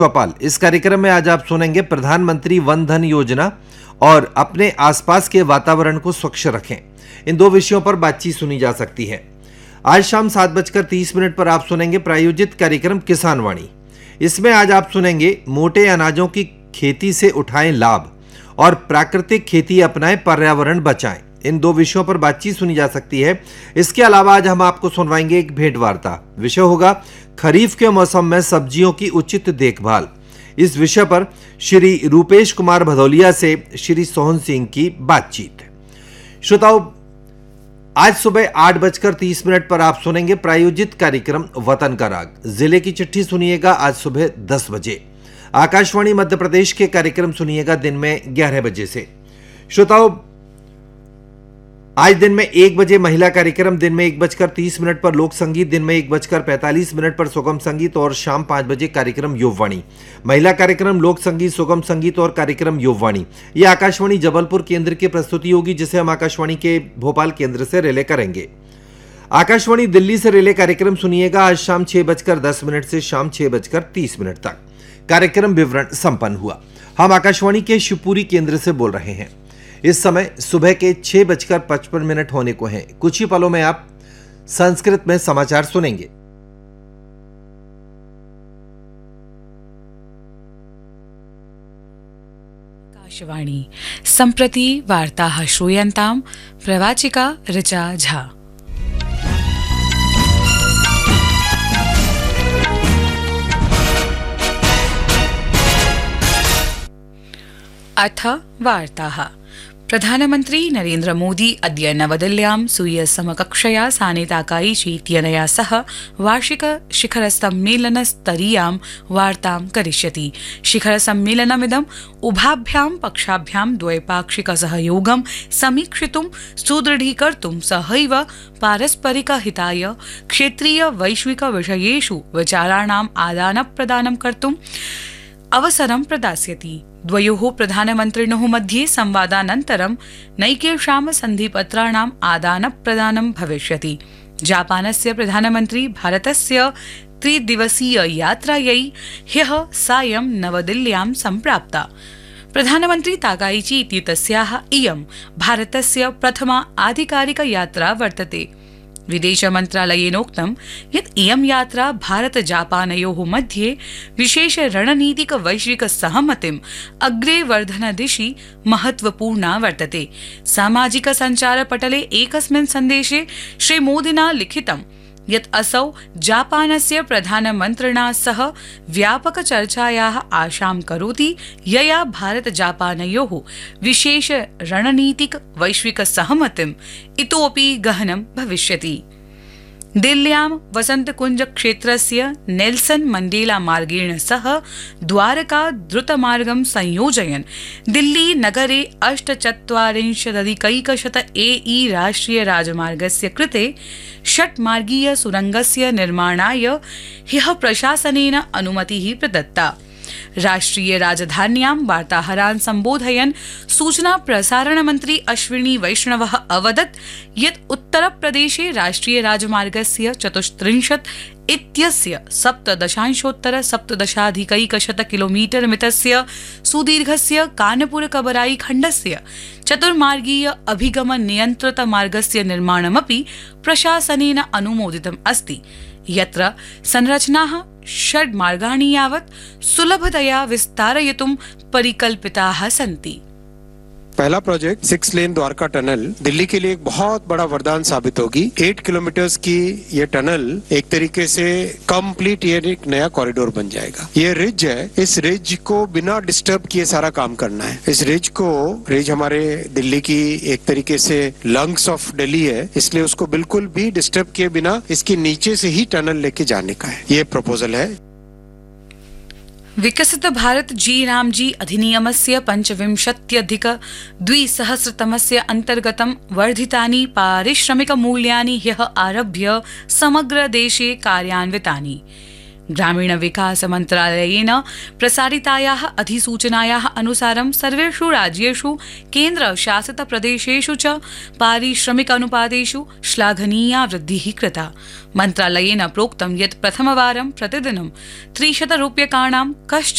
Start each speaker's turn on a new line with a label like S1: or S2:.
S1: चौपाल। इस कार्यक्रम में आज आप सुनेंगे प्रधानमंत्री वन धन योजना और अपने आसपास के वातावरण को स्वच्छ रखें। इन दो विषयों पर बातचीत सुनी जा सकती है। आज शाम 7:30 पर आप सुनेंगे प्रायोजित कार्यक्रम किसान वाणी। इसमें आज आप सुनेंगे मोटे अनाजों की खेती से उठाएं लाभ और प्राकृतिक खेती अपनाएं, पर्यावरण बचाएं। इन दो विषयों पर बातचीत सुनी जा सकती है। इसके अलावा आज हम आपको सुनवाएंगे एक भेंट वार्ता। विषय होगा खरीफ के मौसम में सब्जियों की उचित देखभाल। इस विषय पर श्री रूपेश कुमार भदौलिया से श्री सोहन सिंह की बातचीत। श्रोताओं, आज सुबह 8:30 पर आप सुनेंगे प्रायोजित कार्यक्रम वतन का राग। जिले की चिट्ठी सुनिएगा आज सुबह 10 बजे। आकाशवाणी मध्य प्रदेश के कार्यक्रम सुनिएगा दिन में 11 बजे से। श्रोताओं, आज दिन में 1 बजे महिला कार्यक्रम, दिन में 1:30 पर लोक संगीत, दिन में 1:45 पर सुगम संगीत और शाम 5 बजे कार्यक्रम युववाणी। महिला कार्यक्रम, लोक संगीत, सुगम संगीत और कार्यक्रम युववाणी ये आकाशवाणी जबलपुर केंद्र की प्रस्तुति होगी, जिसे हम आकाशवाणी के भोपाल केंद्र से रिले करेंगे। आकाशवाणी दिल्ली से रिले कार्यक्रम सुनिएगा आज शाम 6:10 से शाम 6:30 तक। कार्यक्रम विवरण संपन्न हुआ। हम आकाशवाणी के शिवपुरी केंद्र से बोल रहे हैं। इस समय सुबह के 6:55 होने को हैं। कुछ ही पलों में आप संस्कृत में समाचार सुनेंगे।
S2: आकाशवाणी सम्प्रति वार्ताः श्रूयन्तां प्रवाचिका ऋचा झा। अथ वार्ताः। प्रधानमन्त्री नरेन्द्र मोदी अद्य नवदिल्ल्यां स्वीय समकक्षया साने ताकाइची इत्यनया सह वार्षिक शिखरसम्मेलनस्तरीयां वार्तां करिष्यति। शिखरसम्मेलनमिदम् उभाभ्यां पक्षाभ्यां द्वैपाक्षिक सहयोगं समीक्षितुं सुदृढीकर्तुं सहैव पारस्परिकहिताय क्षेत्रीय वैश्विक विषयेषु विचाराणाम् आदानप्रदानं कर्तुम् अवसरं प्रदास्यति। द्वयोः प्रधानमन्त्रिणोः मध्ये संवादानन्तरं नैकेषां सन्धिपत्राणाम् आदानप्रदानं भविष्यति। जापानस्य प्रधानमन्त्री भारतस्य 3-दिवसीय यात्रायै ह्यः सायं नवदिल्ल्यां सम्प्राप्ता। प्रधानमन्त्री ताकाइची इत्येतस्याः इयं भारतस्य प्रथमा आधिकारिक यात्रा वर्तते। विदेशमन्त्रालयेनोक्तं यत् इयं यात्रा भारत जापानयोः मध्ये विशेष रणनीतिक वैश्विक सहमतिम् अग्रे वर्धनदिशि महत्वपूर्णा वर्तते। सामाजिक सञ्चारपटले एकस्मिन् सन्देशे श्रीमोदिना लिखितं यत् असौ जापानस्य प्रधानमन्त्रिणा सह व्यापकचर्चायाः आशां करोति, यया भारत जापानयोः विशेष रणनीतिक वैश्विक सहमतिम् इतोऽपि गहनं भविष्यति। दिल्ल्यां वसन्तकुञ्ज क्षेत्रस्य नेल्सन मण्डेला मार्गेण सह द्वारका द्रुतमार्गं संयोजयन् दिल्ली नगरे 48,100 AE राष्ट्रिय राजमार्गस्य कृते 6-मार्गीय सुरङ्गस्य निर्माणाय ह्यः प्रशासनेन अनुमतिः प्रदत्ता। राष्ट्रिय राजधान्यां वार्ताहरान् सम्बोधयन् सूचना प्रसारण मन्त्री अश्विनी वैष्णवः अवदत् यत् उत्तरप्रदेशे राष्ट्रिय राजमार्गस्य 34 इत्यस्य 17.17 किलोमीटर मितस्य सुदीर्घस्य कानपुर कबराई खण्डस्य 4-मार्गीय अभिगमन नियन्त्रित मार्गस्य निर्माणमपि प्रशासनेन अनुमोदितम् अस्ति, यत्र संरचनाः 6 मार्गाणि यावत् सुलभतया विस्तारयितुं परिकल्पिताः सन्ति।
S3: पहला प्रोजेक्ट 6 लेन द्वारका टनल दिल्ली के लिए एक बहुत बड़ा वरदान साबित होगी। 8 किलोमीटर्स की ये टनल एक तरीके से कंप्लीट ये एक नया कॉरिडोर बन जाएगा। ये रिज है, इस रिज को बिना डिस्टर्ब किए सारा काम करना है। इस रिज हमारे दिल्ली की एक तरीके से लंग्स ऑफ दिल्ली है, इसलिए उसको बिल्कुल भी डिस्टर्ब किए बिना इसके नीचे से ही टनल लेके जाने का है। ये प्रपोजल है।
S2: विकसित भारत जी रामजी अधिनियमस्य 25,200 अंतर्गतं वर्धितानि पारिश्रमिक मूल्यानि ह्यः आरभ्य समग्र देशे कार्यान्वितानि। ग्रामीण विकास मन्त्रालयेन प्रसारितायाः अधिसूचनायाः अनुसारं सर्वेषु राज्येषु केन्द्रशासित प्रदेशेषु च पारिश्रमिक अनुपातेषु श्लाघनीया वृद्धिः कृता। मन्त्रालयेन प्रोक्तं यत् प्रथमवारं प्रतिदिनं 300 रूप्यकाणां कश्चन